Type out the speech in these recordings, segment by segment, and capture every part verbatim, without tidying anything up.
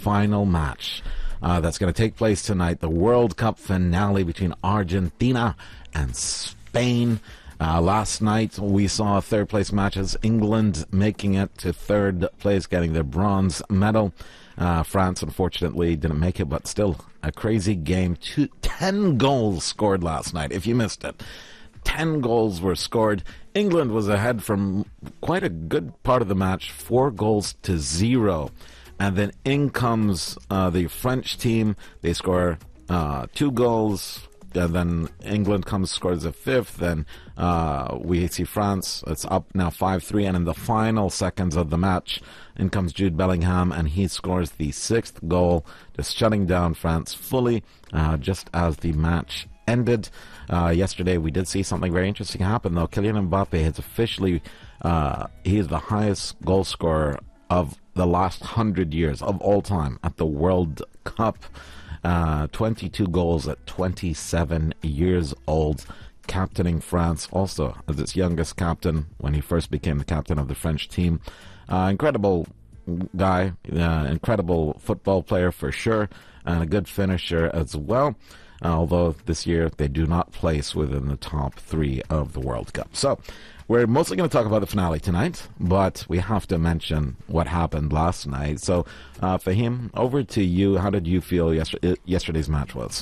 final match uh, that's going to take place tonight, the World Cup finale between Argentina and Spain. Uh, last night, we saw third-place matches. England making it to third place, getting their bronze medal. Uh, France, unfortunately, didn't make it, but still a crazy game. Two, ten goals scored last night, if you missed it. Ten goals were scored. England was ahead from quite a good part of the match, four goals to zero. And then in comes uh, the French team. They score uh, two goals. And then England comes, scores a fifth. Then uh, we see France. It's up now five three. And in the final seconds of the match, in comes Jude Bellingham, and he scores the sixth goal, just shutting down France fully, uh, just as the match ended. Uh, yesterday, we did see something very interesting happen, though. Kylian Mbappe has officially, uh, he is the highest goal scorer of the last hundred years of all time at the World Cup. Uh, twenty-two goals at twenty-seven years old, captaining France also as its youngest captain when he first became the captain of the French team. Uh, incredible guy, uh, incredible football player for sure, and a good finisher as well. Uh, although this year they do not place within the top three of the World Cup. So we're mostly going to talk about the finale tonight, but we have to mention what happened last night. So, uh, Fahim, over to you. How did you feel yesterday, yesterday's match was?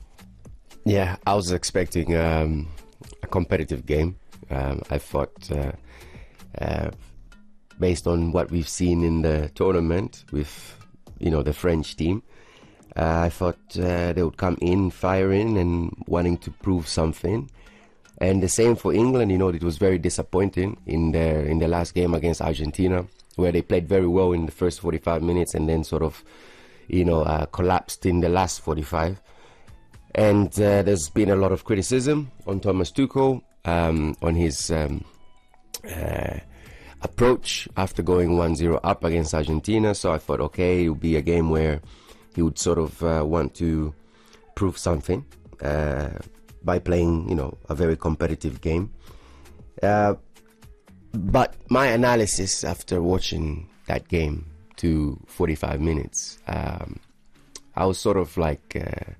Yeah, I was expecting um, a competitive game. Um, I thought, uh, uh, based on what we've seen in the tournament with, you know, the French team, uh, I thought uh, they would come in firing and wanting to prove something. And the same for England. You know, it was very disappointing in their in the last game against Argentina, where they played very well in the first forty-five minutes and then sort of, you know, uh, collapsed in the last forty-five. And uh, there's been a lot of criticism on Thomas Tuchel, um, on his um, uh, approach after going one zero up against Argentina. So I thought, okay, it would be a game where he would sort of uh, want to prove something uh, by playing, you know, a very competitive game. Uh, but my analysis after watching that game to forty-five minutes, um, I was sort of like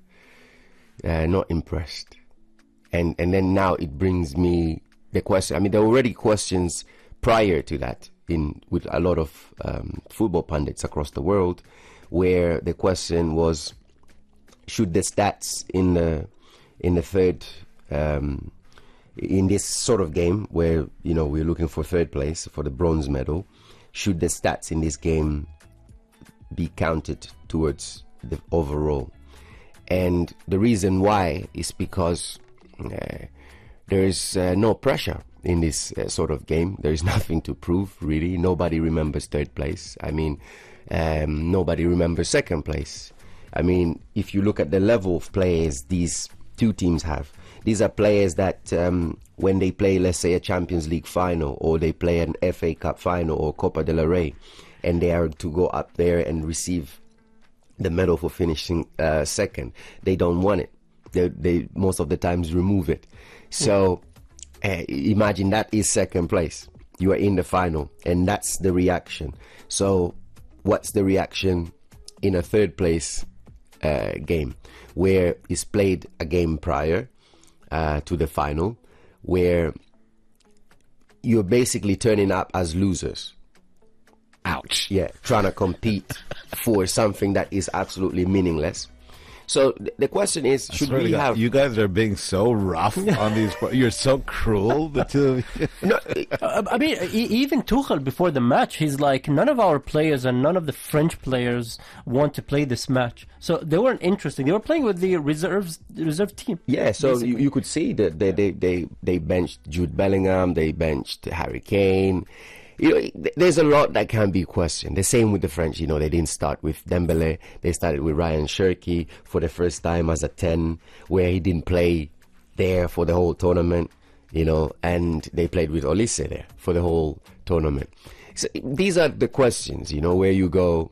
uh, uh, not impressed. And and then now it brings me the question. I mean, there were already questions prior to that in with a lot of um, football pundits across the world, where the question was, should the stats in the in the third um, in this sort of game where, you know, we're looking for third place for the bronze medal, should the stats in this game be counted towards the overall? And the reason why is because uh, there is uh, no pressure in this uh, sort of game. There is nothing to prove, really. Nobody remembers third place. I mean, um, nobody remembers second place. I mean, if you look at the level of players these two teams have, these are players that um, when they play, let's say, a Champions League final, or they play an F A Cup final or Copa del Rey, and they are to go up there and receive the medal for finishing uh, second, they don't want it. They, they most of the times remove it. So uh, imagine that is second place. You are in the final, and that's the reaction. So what's the reaction in a third place uh, game, where is played a game prior uh, to the final, where you're basically turning up as losers? Ouch. Yeah, trying to compete for something that is absolutely meaningless. So th- the question is, should we God, have... You guys are being so rough on these... You're so cruel, the two of you. No, Uh, I mean, e- even Tuchel before the match, he's like, none of our players and none of the French players want to play this match. So they weren't interested. They were playing with the reserves, the reserve team. yeah, so you, basically. you could see that they, they, they, they benched Jude Bellingham, they benched Harry Kane. You know, th- there's a lot that can be questioned. The same with the French. You know, they didn't start with Dembele. They started with Ryan Cherki for the first time as a ten, where he didn't play there for the whole tournament, you know, and they played with Olise there for the whole tournament. So these are the questions, you know, where you go,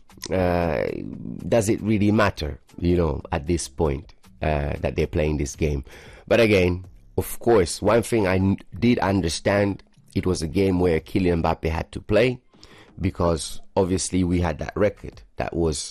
uh, does it really matter, you know, at this point uh, that they're playing this game? But again, of course, one thing I n- did understand, it was a game where Kylian Mbappe had to play, because obviously we had that record that was